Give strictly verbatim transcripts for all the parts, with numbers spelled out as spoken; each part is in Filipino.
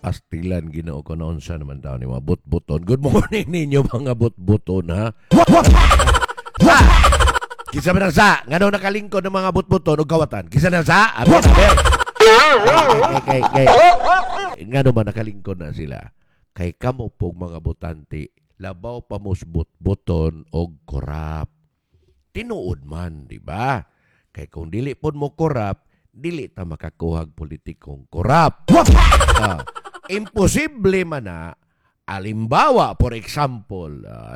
pastilan Ginoo ko noon sa naman daw ni mga butbuton. Good morning ninyo mga butbuton ha. Sa! Kisa man ang sa, nga daw nakalingkod ng mga butbuton o kawatan. Kisa na sa, abel, abel. Kay, kay, kay. Nga naman nakalingkod na sila. Kay kamo pong mga butante, labaw pa mos butbuton o korap. Tinuod man, di ba? Kay kung dili po mo korap, dili ta makakuhag politikong korap. Ah, imposible man na, alimbawa, for example, uh,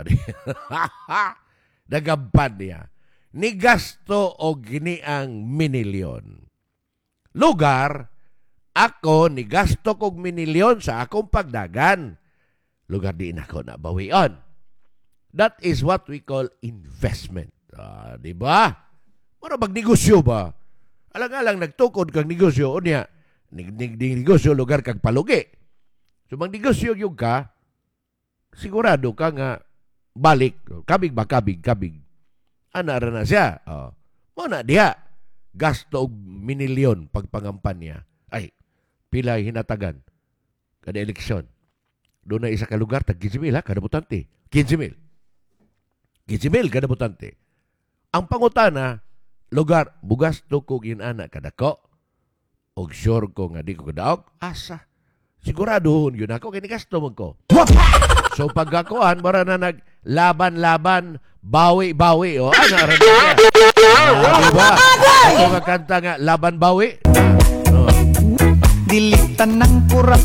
nagabad niya, ni gasto o giniang minilyon. Lugar, ako ni gasto kog minilyon sa akong pagdagan. Lugar di na ako nabawian. That is what we call investment. Uh, di ba? Ano magnegosyo ba? Alang-alang nagtukod kang negosyo o niya, negosyo lugar kang palugi. So, magnegosyo yung ka, sigurado ka nga balik. Kabig ba? Kabig, kabig. Ana na siya. Oh. Muna diha. Gasto og minilyon pagpangampan niya. Ay, pilay hinatagan. Kada eleksyon. Doon na isa ka lugar, tag quince mil ha, kada butante. quince mil. quince mil kada butante. Ang pangutana, lugar, bugas to ko ginana kadako. Og sure ko nga di ko kadaog, asa. Siguradohon yun ako, kinigasto mo ko. So pagkakuan, mara na naglaban-laban, bawi-bawi. O, ano rin siya? Ah, diba? Ito kakanta nga, laban-bawi. Oh. Dilitan ng kurap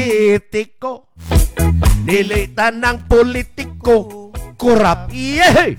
Politiko. Dilitan ng politiko. Kurap. Yehey!